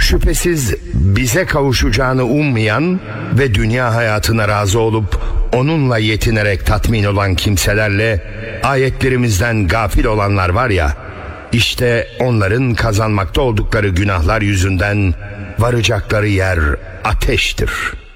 Şüphesiz bize kavuşacağını ummayan ve dünya hayatına razı olup onunla yetinerek tatmin olan kimselerle ayetlerimizden gafil olanlar var ya, işte onların kazanmakta oldukları günahlar yüzünden varacakları yer ateştir.